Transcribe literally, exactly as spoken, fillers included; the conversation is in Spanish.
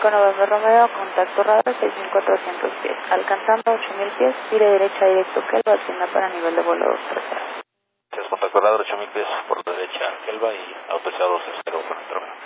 cinco November Romeo, contacto radar seis mil cuatrocientos pies. Alcanzando ocho mil pies, gire derecha directo Kelva, ascienda para nivel de vuelo dos terceros. Contacto radar ocho mil pies por derecha Kelva y autorizado dos cero por Romeo.